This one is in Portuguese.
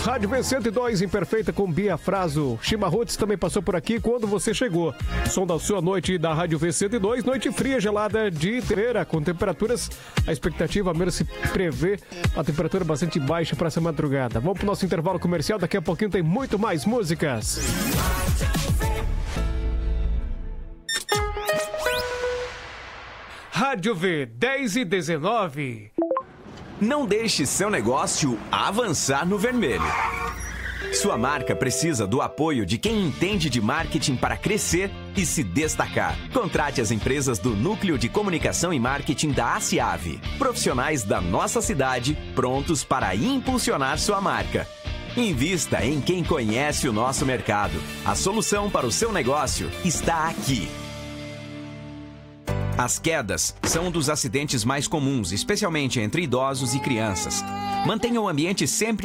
Rádio V102 em perfeita com Bia Fraso. Chimarruts também passou por aqui quando você chegou. Som da sua noite da Rádio V102, noite fria, gelada de terça, com temperaturas, a expectativa mesmo se prevê a temperatura bastante baixa para essa madrugada. Vamos pro nosso intervalo comercial, daqui a pouquinho tem muito mais músicas. Rádio V, 10h19. Não deixe seu negócio avançar no vermelho. Sua marca precisa do apoio de quem entende de marketing para crescer e se destacar. Contrate as empresas do Núcleo de Comunicação e Marketing da ACIAV. Profissionais da nossa cidade prontos para impulsionar sua marca. Invista em quem conhece o nosso mercado. A solução para o seu negócio está aqui. As quedas são um dos acidentes mais comuns, especialmente entre idosos e crianças. Mantenha o ambiente sempre